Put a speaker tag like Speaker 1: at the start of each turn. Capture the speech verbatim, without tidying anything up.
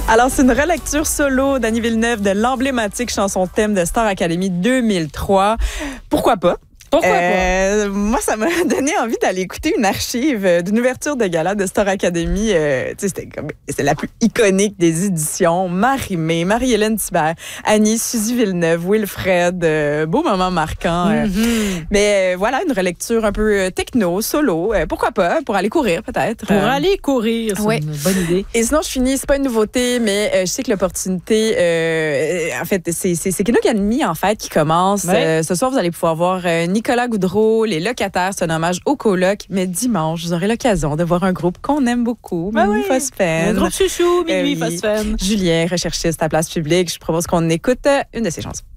Speaker 1: Alors, c'est une relecture solo d'Annie Villeneuve de l'emblématique chanson thème de Star Academy deux mille trois. Pourquoi pas?
Speaker 2: Pourquoi
Speaker 1: euh, pas? Moi, ça m'a donné envie d'aller écouter une archive d'une ouverture de gala de Star Academy. Euh, c'était comme, c'était la plus iconique des éditions. Marie-Mé, Marie-Hélène Thibert, Annie, Suzy Villeneuve, Wilfred. Euh, beau moment marquant. Euh.
Speaker 2: Mm-hmm.
Speaker 1: Mais euh, voilà, une relecture un peu techno, solo. Euh, pourquoi pas? Pour aller courir, peut-être.
Speaker 2: Pour
Speaker 1: euh.
Speaker 2: aller courir, c'est
Speaker 1: ouais.
Speaker 2: une bonne idée.
Speaker 1: Et sinon, je finis, c'est pas une nouveauté, mais euh, je sais que l'opportunité, euh, en fait, c'est, c'est, c'est Kino Academy, en fait, qui commence.
Speaker 2: Ouais.
Speaker 1: Euh, ce soir, vous allez pouvoir voir euh, Nicolas Goudreau, les locataires, c'est un hommage au coloc. Mais dimanche, vous aurez l'occasion de voir un groupe qu'on aime beaucoup,
Speaker 2: Ben
Speaker 1: Minuit
Speaker 2: oui.
Speaker 1: Phosphène.
Speaker 2: Un groupe chouchou, Minuit
Speaker 1: Euh, oui.
Speaker 2: Phosphène.
Speaker 1: Julien, recherchiste à Place Publique. Je propose qu'on écoute une de ses chansons.